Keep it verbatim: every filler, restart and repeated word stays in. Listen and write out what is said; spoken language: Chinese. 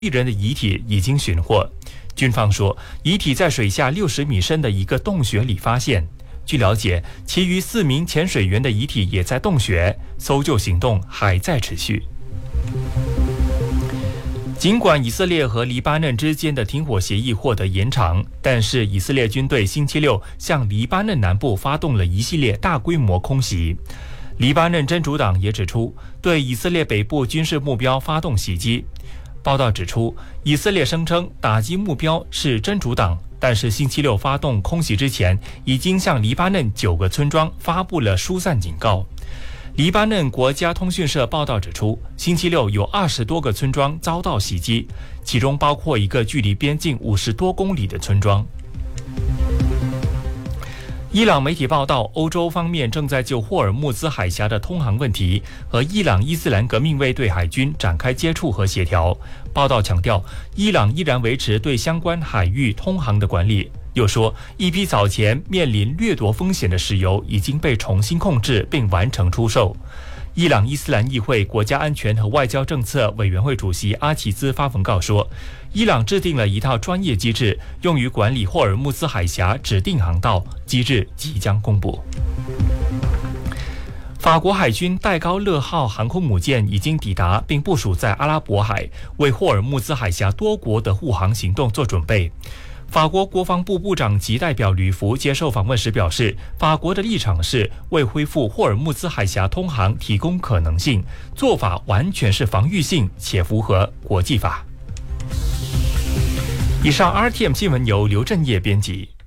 一人的遗体已经寻获。军方说，遗体在水下六十米深的一个洞穴里发现。据了解，其余四名潜水员的遗体也在洞穴，搜救行动还在持续。尽管以色列和黎巴嫩之间的停火协议获得延长，但是以色列军队星期六向黎巴嫩南部发动了一系列大规模空袭。黎巴嫩真主党也指出，对以色列北部军事目标发动袭击。报道指出，以色列声称打击目标是真主党，但是星期六发动空袭之前，已经向黎巴嫩九个村庄发布了疏散警告。黎巴嫩国家通讯社报道指出，星期六有二十多个村庄遭到袭击，其中包括一个距离边境五十多公里的村庄。伊朗媒体报道，欧洲方面正在就霍尔木兹海峡的通航问题和伊朗伊斯兰革命卫队海军展开接触和协调。报道强调，伊朗依然维持对相关海域通航的管理，又说一批早前面临掠夺风险的石油已经被重新控制并完成出售。伊朗伊斯兰议会国家安全和外交政策委员会主席阿齐兹发文告说，伊朗制定了一套专业机制，用于管理霍尔木兹海峡指定航道，机制即将公布。法国海军戴高乐号航空母舰已经抵达并部署在阿拉伯海，为霍尔木兹海峡多国的护航行动做准备。法国国防部部长级代表吕福接受访问时表示，法国的立场是为恢复霍尔木兹海峡通航提供可能性，做法完全是防御性且符合国际法。以上 R T M 新闻由刘振业编辑。